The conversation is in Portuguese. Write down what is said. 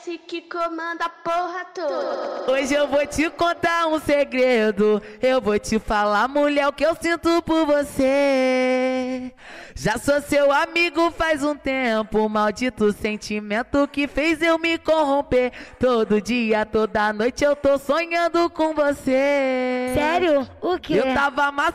Esse que comanda a porra toda. Hoje eu vou te contar um segredo. Eu vou te falar, mulher, o que eu sinto por você. Já sou seu amigo faz um tempo. Maldito sentimento que fez eu me corromper. Todo dia, toda noite eu tô sonhando com você. Sério? O quê? Eu tava